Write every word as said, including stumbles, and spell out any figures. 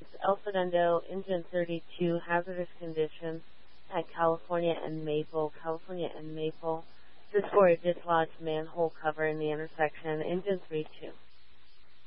El Segundo, engine thirty-two, hazardous conditions at California and Maple, California and Maple. This is for a dislodged manhole cover in the intersection, engine three two.